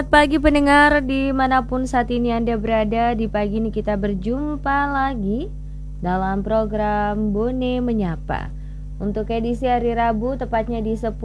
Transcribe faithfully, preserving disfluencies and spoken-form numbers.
Selamat pagi pendengar dimanapun saat ini Anda berada. Di pagi ini kita berjumpa lagi dalam program Bone Menyapa untuk edisi hari Rabu tepatnya di sepuluh